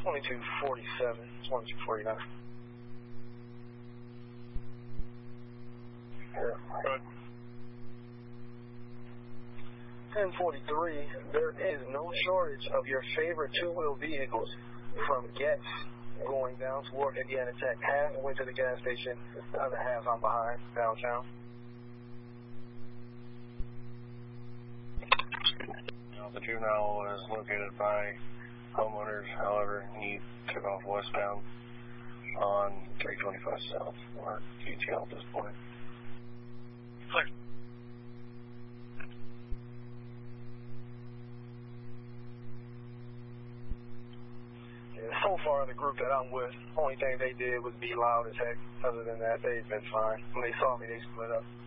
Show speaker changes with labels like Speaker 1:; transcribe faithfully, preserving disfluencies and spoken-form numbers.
Speaker 1: twenty-two forty-seven, twenty-two forty-nine. Yeah.
Speaker 2: Good.
Speaker 1: ten forty-three, there is no shortage of your favorite two-wheel vehicles from Getz going down toward Indiana Tech. Half went to the gas station, the other half I'm behind downtown.
Speaker 2: Now, the juvenile is located by homeowners, however, he took off westbound on three twenty-five South, or T T L at this point.
Speaker 3: Clear.
Speaker 1: So far, the group that I'm with, only thing they did was be loud as heck. Other than that, they've been fine. When they saw me, they split up.